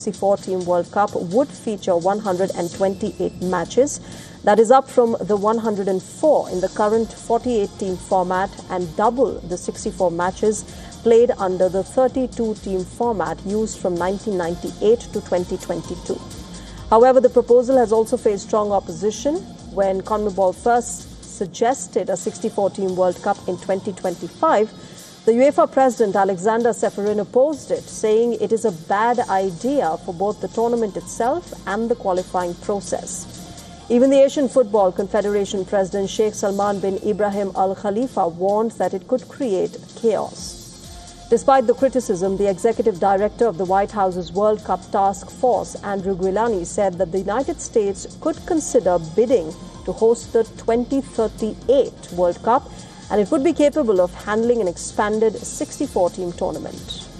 64-team World Cup would feature 128 matches. That is up from the 104 in the current 48-team format and double the 64 matches played under the 32-team format used from 1998 to 2022. However, the proposal has also faced strong opposition. When CONMEBOL first suggested a 64-team World Cup in 2025, the UEFA president Alexander Ceferin opposed it, saying it is a bad idea for both the tournament itself and the qualifying process. Even the Asian Football Confederation president Sheikh Salman bin Ibrahim Al Khalifa warned that it could create chaos. Despite the criticism, the executive director of the White House's World Cup Task Force, Andrew Guilani, said that the United States could consider bidding to host the 2038 World Cup, and it would be capable of handling an expanded 64-team tournament.